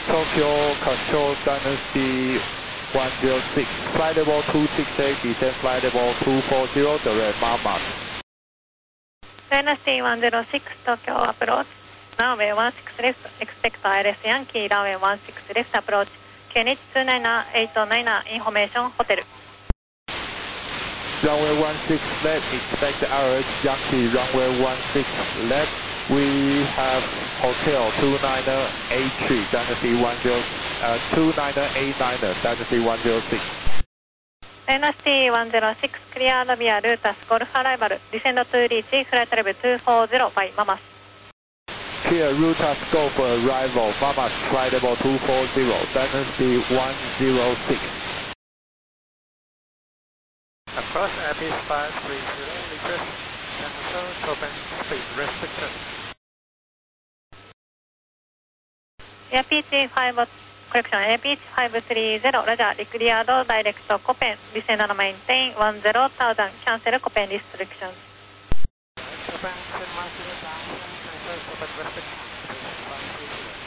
Tokyo Control Dynasty 106, flight level 268, descend flight level 240, direct Mama. Dynasty 106, Tokyo approach, runway 16 left, expect ILS Yankee, runway 16 left approach, QNH 29809, information, hotel. Runway 16 left, expect ILS Yankee, runway 16 left. We have hotel 2983, Dynasty 2989, Dynasty 106. Dynasty 106, cleared via Lotus Golf arrival, descend to reach flight level 240 by Mamas. Clear Lotus Golf arrival, Mamas, flight level 240, Dynasty 106. Approach Airbus 530, request cancel open speed restriction. AirPitch 5, correction, AirPitch 530, Roger, declared direct Copen, descend and maintain 10,000, cancel Copen restrictions. Copen 10 miles to the down, cancel Copen restriction, 530.